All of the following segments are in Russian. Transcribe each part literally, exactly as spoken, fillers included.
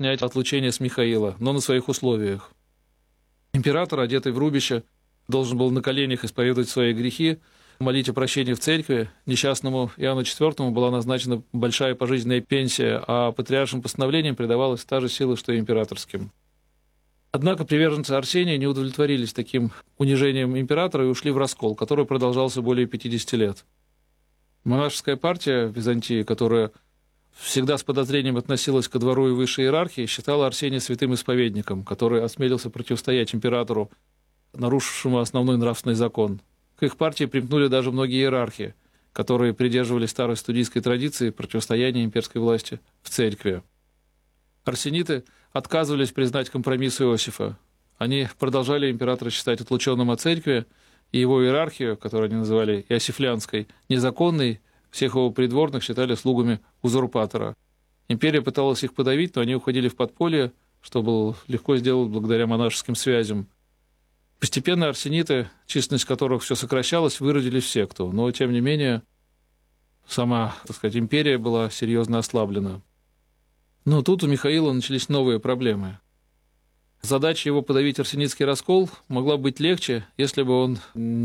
снять отлучение с Михаила, но на своих условиях. Император, одетый в рубище, должен был на коленях исповедовать свои грехи, молить о прощении в церкви. Несчастному Иоанну четвёртому была назначена большая пожизненная пенсия, а патриаршим постановлениям придавалась та же сила, что и императорским. Однако приверженцы Арсения не удовлетворились таким унижением императора и ушли в раскол, который продолжался более пятидесяти лет. Монашеская партия в Византии, которая всегда с подозрением относилась ко двору и высшей иерархии, считала Арсения святым исповедником, который осмелился противостоять императору, нарушившему основной нравственный закон. К их партии примкнули даже многие иерархи, которые придерживались старой студийской традиции противостояния имперской власти в церкви. Арсениты отказывались признать компромисс Иосифа. Они продолжали императора считать отлученным от церкви, и его иерархию, которую они называли иосифлянской, незаконной, всех его придворных считали слугами узурпатора. Империя пыталась их подавить, но они уходили в подполье, что было легко сделать благодаря монашеским связям. Постепенно арсениты, численность которых все сокращалась, выродились в секту, но, тем не менее, сама, так сказать, империя была серьезно ослаблена. Но тут у Михаила начались новые проблемы. Задача его подавить арсенитский раскол могла быть легче, если бы он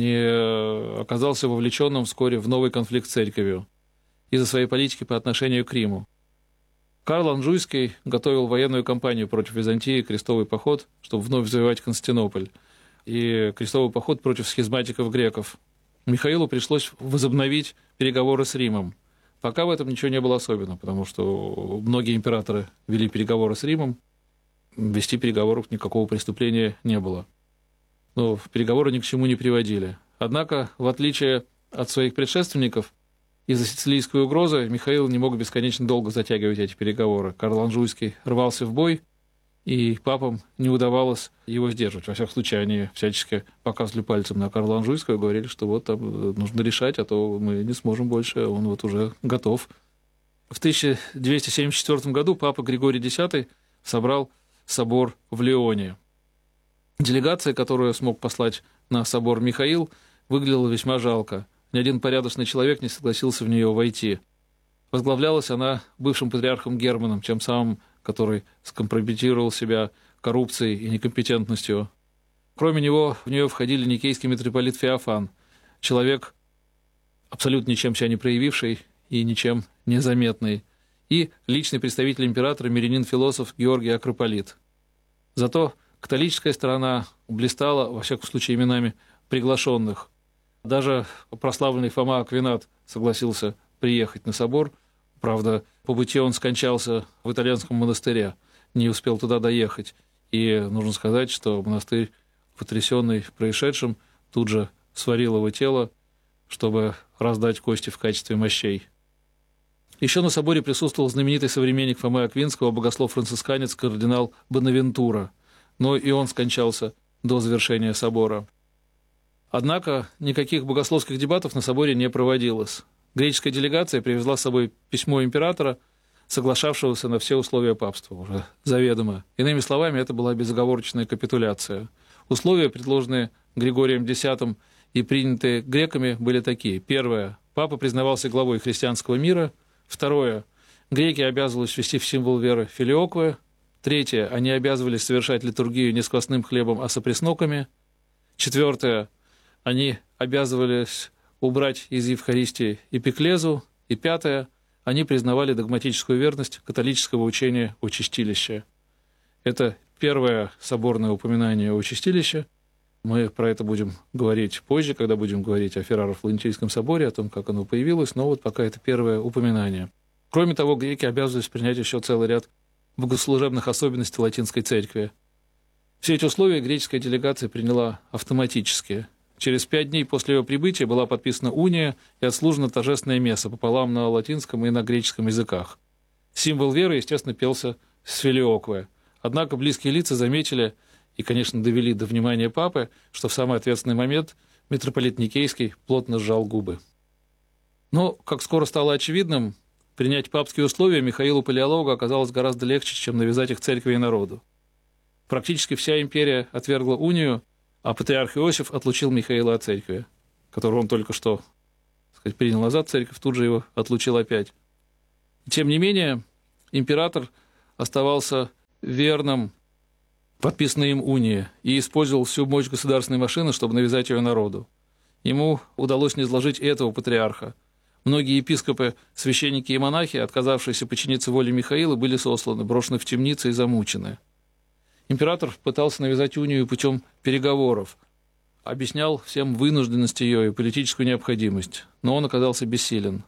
не оказался вовлеченным вскоре в новый конфликт с церковью из-за своей политики по отношению к Риму. Карл Анжуйский готовил военную кампанию против Византии, крестовый поход, чтобы вновь завоевать Константинополь, и крестовый поход против схизматиков-греков. Михаилу пришлось возобновить переговоры с Римом. Пока в этом ничего не было особенного, потому что многие императоры вели переговоры с Римом, вести переговоров никакого преступления не было. Но переговоры ни к чему не приводили. Однако, в отличие от своих предшественников, из-за сицилийской угрозы Михаил не мог бесконечно долго затягивать эти переговоры. Карл Анжуйский рвался в бой, и папам не удавалось его сдерживать. Во всяком случае, они всячески показывали пальцем на Карла Анжуйского и говорили, что вот там нужно решать, а то мы не сможем больше, он вот уже готов. В тысяча двести семьдесят четвёртом году папа Григорий X собрал собор в Лионе. Делегация, которую смог послать на собор Михаил, выглядела весьма жалко. Ни один порядочный человек не согласился в нее войти. Возглавлялась она бывшим патриархом Германом, тем самым, который скомпрометировал себя коррупцией и некомпетентностью. Кроме него, в нее входили никейский митрополит Феофан, человек, абсолютно ничем себя не проявивший и ничем не заметный, и личный представитель императора мирянин-философ Георгий Акрополит. Зато католическая сторона блистала, во всяком случае, именами приглашенных. Даже прославленный Фома Аквинат согласился приехать на собор. Правда, по пути он скончался в итальянском монастыре, не успел туда доехать. И нужно сказать, что монастырь, потрясенный происшедшим, тут же сварил его тело, чтобы раздать кости в качестве мощей. Еще на соборе присутствовал знаменитый современник Фомы Аквинского, богослов-францисканец, кардинал Бонавентура, но и он скончался до завершения собора. Однако никаких богословских дебатов на соборе не проводилось. Греческая делегация привезла с собой письмо императора, соглашавшегося на все условия папства, уже заведомо. Иными словами, это была безоговорочная капитуляция. Условия, предложенные Григорием X и принятые греками, были такие. Первое. Папа признавался главой христианского мира. Второе. Греки обязывались вести в символ веры филиоквы. Третье. Они обязывались совершать литургию не с квасным хлебом, а с опресноками. Четвертое. Они обязывались убрать из Евхаристии эпиклезу. И пятое. Они признавали догматическую верность католического учения о чистилище. Это первое соборное упоминание о чистилище. Мы про это будем говорить позже, когда будем говорить о Ферраро-Флорентийском соборе, о том, как оно появилось, но вот пока это первое упоминание. Кроме того, греки обязывались принять еще целый ряд богослужебных особенностей латинской церкви. Все эти условия греческая делегация приняла автоматически. Через пять дней после его прибытия была подписана уния и отслужена торжественная месса пополам на латинском и на греческом языках. Символ веры, естественно, пелся с филиоквы. Однако близкие лица заметили и, конечно, довели до внимания папы, что в самый ответственный момент митрополит Никейский плотно сжал губы. Но, как скоро стало очевидным, принять папские условия Михаилу Палеологу оказалось гораздо легче, чем навязать их церкви и народу. Практически вся империя отвергла унию, а патриарх Иосиф отлучил Михаила от церкви, которую он только что, так сказать, принял назад, церковь тут же его отлучил опять. Тем не менее, император оставался верным подписанной им унии и использовал всю мощь государственной машины, чтобы навязать ее народу. Ему удалось не изложить этого патриарха. Многие епископы, священники и монахи, отказавшиеся подчиниться воле Михаила, были сосланы, брошены в темницы и замучены. Император пытался навязать унию путем переговоров, объяснял всем вынужденность ее и политическую необходимость, но он оказался бессилен.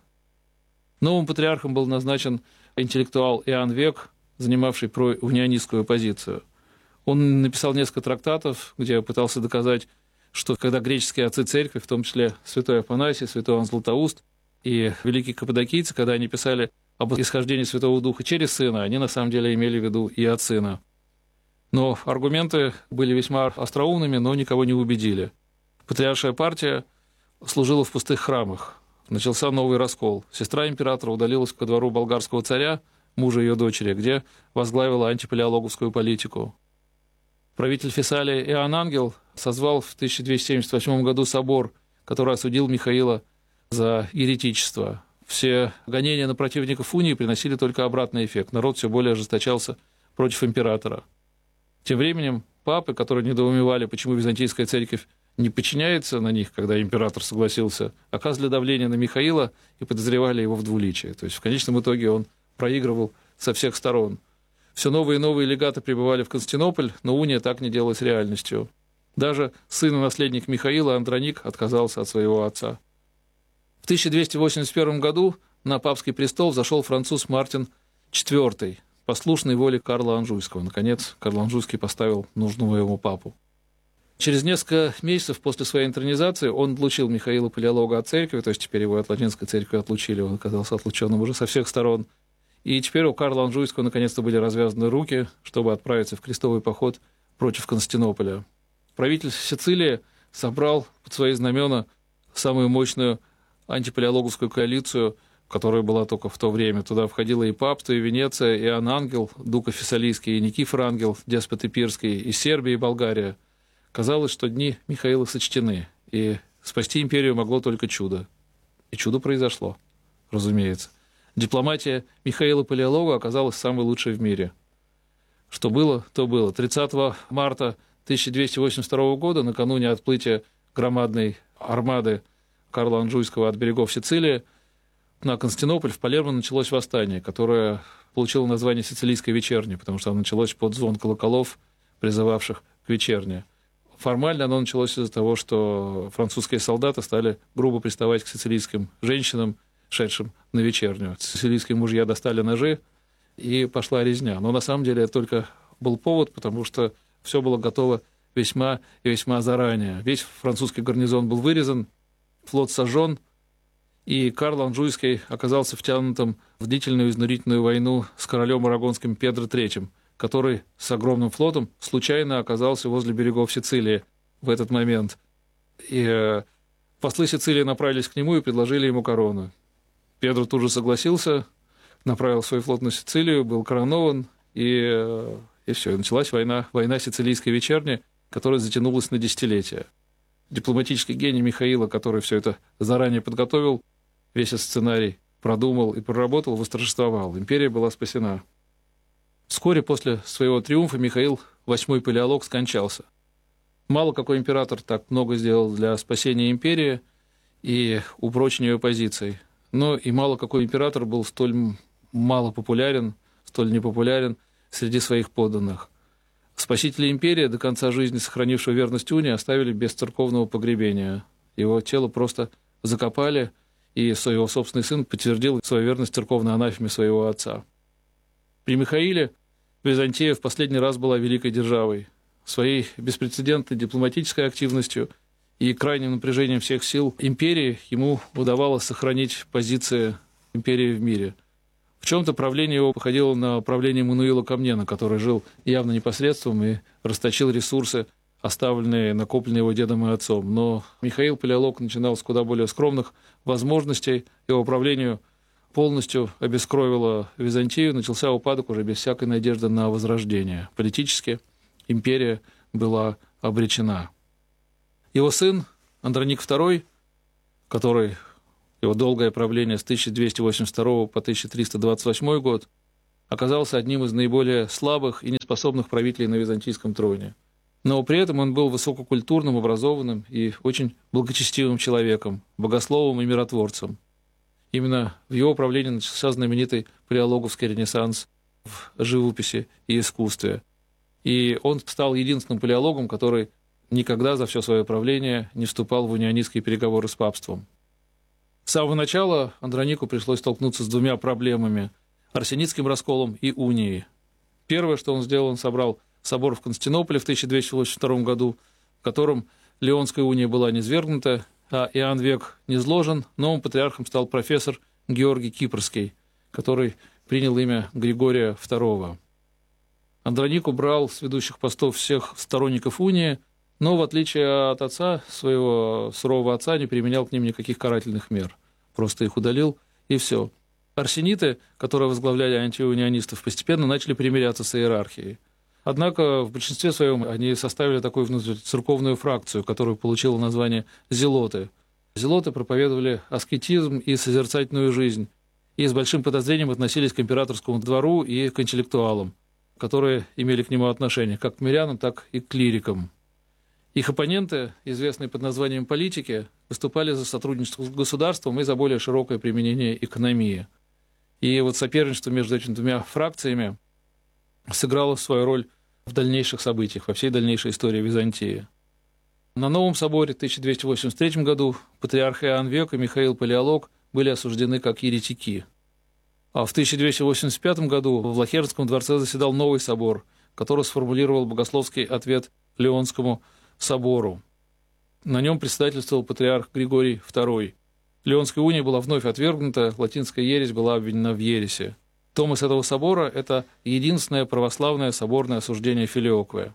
Новым патриархом был назначен интеллектуал Иоанн Век, занимавший проунионистскую позицию. Он написал несколько трактатов, где пытался доказать, что когда греческие отцы церкви, в том числе святой Афанасий, святой Иоанн Златоуст и великие каппадокийцы, когда они писали об исхождении Святого Духа через Сына, они на самом деле имели в виду и от Сына. Но аргументы были весьма остроумными, но никого не убедили. Патриаршая партия служила в пустых храмах. Начался новый раскол. Сестра императора удалилась ко двору болгарского царя, мужа ее дочери, где возглавила антипалеологовскую политику. Правитель Фессалии Иоанн Ангел созвал в тысяча двести семьдесят восьмом году собор, который осудил Михаила за еретичество. Все гонения на противников унии приносили только обратный эффект. Народ все более ожесточался против императора. Тем временем папы, которые недоумевали, почему византийская церковь не подчиняется на них, когда император согласился, оказывали давление на Михаила и подозревали его в двуличии. То есть в конечном итоге он проигрывал со всех сторон. Все новые и новые легаты прибывали в Константинополь, но уния так не делалась реальностью. Даже сын и наследник Михаила, Андроник, отказался от своего отца. В тысяча двести восемьдесят первом году на папский престол взошел француз Мартин четвёртый, послушный воле Карла Анжуйского. Наконец, Карл Анжуйский поставил нужного ему папу. Через несколько месяцев после своей интронизации он отлучил Михаила Палеолога от церкви, то есть теперь его от Латинской церкви отлучили, он оказался отлученным уже со всех сторон. И теперь у Карла Анжуйского наконец-то были развязаны руки, чтобы отправиться в крестовый поход против Константинополя. Правитель Сицилии собрал под свои знамена самую мощную антипалеологовскую коалицию, которая была только в то время. Туда входило и папство, и Венеция, и Иоанн Ангел, Дука Фессалийский, и Никифор Ангел, деспот Эпирский, и Сербия, и Болгария. Казалось, что дни Михаила сочтены, и спасти империю могло только чудо. И чудо произошло, разумеется. Дипломатия Михаила Палеолога оказалась самой лучшей в мире. Что было, то было. тридцатого марта тысяча двести восемьдесят второго года, накануне отплытия громадной армады Карла Анжуйского от берегов Сицилии, на Константинополь в Палермо началось восстание, которое получило название «Сицилийской вечерни», потому что оно началось под звон колоколов, призывавших к вечерне. Формально оно началось из-за того, что французские солдаты стали грубо приставать к сицилийским женщинам, шедшим на вечерню. Сицилийские мужья достали ножи, и пошла резня. Но на самом деле это только был повод, потому что все было готово весьма и весьма заранее. Весь французский гарнизон был вырезан, флот сожжен, и Карл Анжуйский оказался втянутым в длительную изнурительную войну с королем арагонским Педро третьим, который с огромным флотом случайно оказался возле берегов Сицилии в этот момент. И э, послы Сицилии направились к нему и предложили ему корону. Педро тут же согласился, направил свой флот на Сицилию, был коронован, и, э, и все, и началась война, война Сицилийской вечерни, которая затянулась на десятилетия. Дипломатический гений Михаила, который все это заранее подготовил, весь этот сценарий продумал и проработал, восторжествовал. Империя была спасена. Вскоре после своего триумфа Михаил восьмой Палеолог скончался. Мало какой император так много сделал для спасения империи и упрочения ее позиций. Но и мало какой император был столь мало популярен, столь непопулярен среди своих подданных. Спасителя империи, до конца жизни сохранившего верность унии, оставили без церковного погребения. Его тело просто закопали, и его собственный сын подтвердил свою верность церковной анафеме своего отца. При Михаиле Византия в последний раз была великой державой. Своей беспрецедентной дипломатической активностью и крайним напряжением всех сил империи ему удавалось сохранить позиции империи в мире. В чем-то правление его походило на правление Мануила Комнена, который жил явно непосредством и расточил ресурсы, оставленные, накопленные его дедом и отцом. Но Михаил Палеолог начинал с куда более скромных возможностей. Его правлению полностью обескровило Византию, начался упадок уже без всякой надежды на возрождение. Политически империя была обречена. Его сын Андроник второй, который, его долгое правление с тысяча двести восемьдесят второго по тысяча триста двадцать восьмой год, оказался одним из наиболее слабых и неспособных правителей на византийском троне. Но при этом он был высококультурным, образованным и очень благочестивым человеком, богословом и миротворцем. Именно в его правлении начался знаменитый палеологовский ренессанс в живописи и искусстве. И он стал единственным палеологом, который никогда за все свое правление не вступал в унионистские переговоры с папством. С самого начала Андронику пришлось столкнуться с двумя проблемами – арсенидским расколом и унией. Первое, что он сделал, он собрал собор в Константинополе в тысяча двести восемьдесят втором году, в котором Леонская уния была низвергнута, а Иоанн Век низложен. Новым патриархом стал профессор Георгий Кипрский, который принял имя Григория второго. Андроник убрал с ведущих постов всех сторонников унии, но, в отличие от отца, своего сурового отца, не применял к ним никаких карательных мер. Просто их удалил, и все. Арсениты, которые возглавляли антиунионистов, постепенно начали примиряться с иерархией. Однако в большинстве своем они составили такую внутрицерковную фракцию, которая получила название «зелоты». Зелоты проповедовали аскетизм и созерцательную жизнь, и с большим подозрением относились к императорскому двору и к интеллектуалам, которые имели к нему отношение, как к мирянам, так и к клирикам. Их оппоненты, известные под названием политики, выступали за сотрудничество с государством и за более широкое применение экономии. И вот соперничество между этими двумя фракциями сыграло свою роль в дальнейших событиях, во всей дальнейшей истории Византии. На Новом соборе в тысяча двести восемьдесят третьем году патриарх Иоанн Век и Михаил Палеолог были осуждены как еретики. А в тысяча двести восемьдесят пятом году в Влахернском дворце заседал новый собор, который сформулировал богословский ответ Леонскому собору. На нем председательствовал патриарх Григорий второй. Леонская уния была вновь отвергнута, латинская ересь была обвинена в ереси. Томос этого собора – это единственное православное соборное осуждение Филиоквия.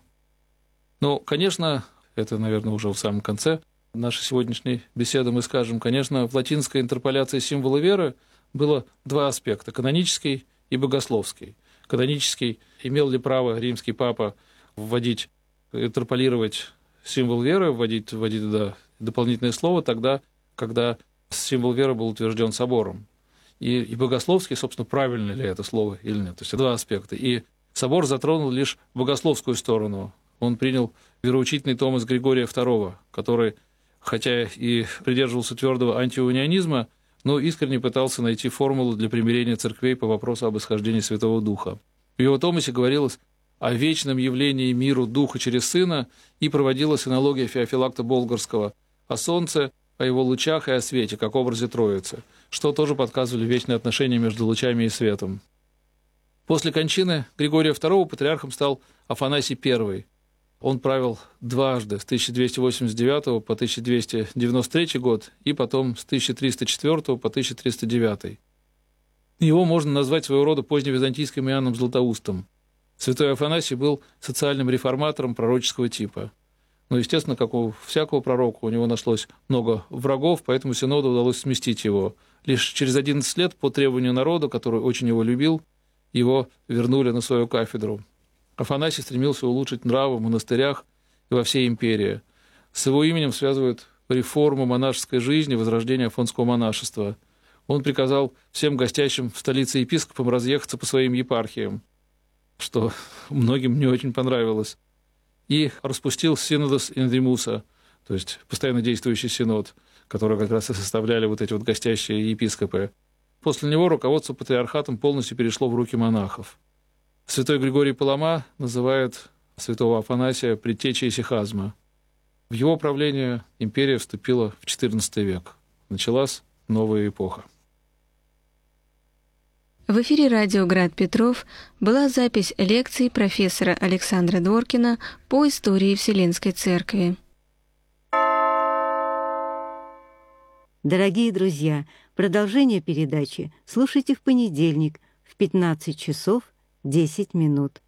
Ну, конечно, это, наверное, уже в самом конце нашей сегодняшней беседы мы скажем, конечно, в латинской интерполяции символа веры было два аспекта – канонический и богословский. Канонический – имел ли право римский папа вводить, интерполировать символ веры, вводить, вводить туда дополнительное слово тогда, когда символ веры был утвержден собором. И, и богословский, собственно, правильно ли это слово или нет. То есть два аспекта. И собор затронул лишь богословскую сторону. Он принял вероучительный Томос Григория второго, который, хотя и придерживался твердого антиунионизма, но искренне пытался найти формулу для примирения церквей по вопросу об исхождении Святого Духа. В его Томосе говорилось о вечном явлении миру Духа через Сына, и проводилась аналогия Феофилакта Болгарского о Солнце, о его лучах и о свете, как образе Троицы, что тоже подсказывали вечные отношения между лучами и светом. После кончины Григория второго патриархом стал Афанасий первый. Он правил дважды, с тысяча двести восемьдесят девятого по тысяча двести девяносто третий год, и потом с тысяча триста четвёртого по тысяча триста девятый. Его можно назвать своего рода поздневизантийским Иоанном Златоустом. Святой Афанасий был социальным реформатором пророческого типа. Но, естественно, как у всякого пророка, у него нашлось много врагов, поэтому Синоду удалось сместить его. Лишь через одиннадцать лет по требованию народа, который очень его любил, его вернули на свою кафедру. Афанасий стремился улучшить нравы в монастырях и во всей империи. С его именем связывают реформу монашеской жизни, возрождение афонского монашества. Он приказал всем гостящим в столице епископам разъехаться по своим епархиям, что многим не очень понравилось, и распустил синодос Индримуса, то есть постоянно действующий синод, который как раз и составляли вот эти вот гостящие епископы. После него руководство патриархатом полностью перешло в руки монахов. Святой Григорий Палама называет святого Афанасия предтечей сихазма. В его правление империя вступила в четырнадцатый век. Началась новая эпоха. В эфире радио «Град Петров» была запись лекций профессора Александра Дворкина по истории Вселенской Церкви. Дорогие друзья, продолжение передачи слушайте в понедельник в пятнадцать часов десять минут.